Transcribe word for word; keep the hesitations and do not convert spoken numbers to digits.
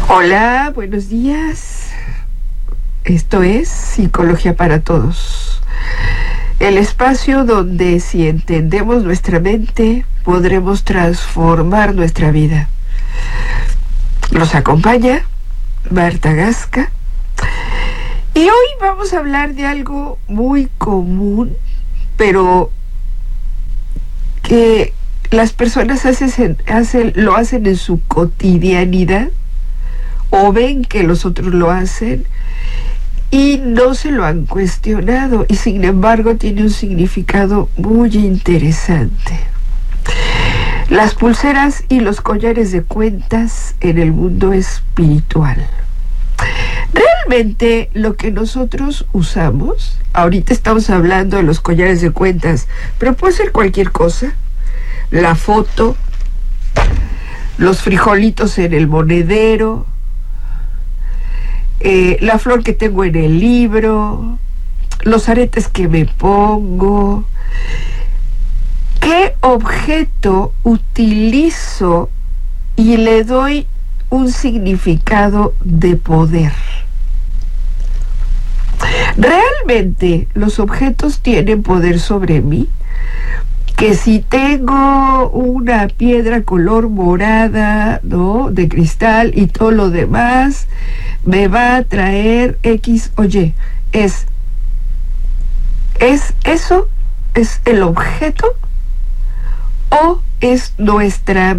Hola, buenos días. Esto es Psicología para Todos. El espacio donde, si entendemos nuestra mente, podremos transformar nuestra vida. Nos acompaña Marta Gasca. Y hoy vamos a hablar de algo muy común, pero que las personas hacen, hacen, lo hacen en su cotidianidad, o ven que los otros lo hacen y no se lo han cuestionado, y sin embargo tiene un significado muy interesante. Las pulseras y los collares de cuentas en el mundo espiritual. Realmente lo que nosotros usamos, ahorita estamos hablando de los collares de cuentas, pero puede ser cualquier cosa, la foto, los frijolitos en el monedero, Eh, la flor que tengo en el libro, los aretes que me pongo. ¿Qué objeto utilizo y le doy un significado de poder? ¿Realmente los objetos tienen poder sobre mí? Que si tengo una piedra color morada, ¿no?, de cristal y todo lo demás, me va a traer X o Y. ¿Es, es eso? ¿Es el objeto? ¿O es nuestra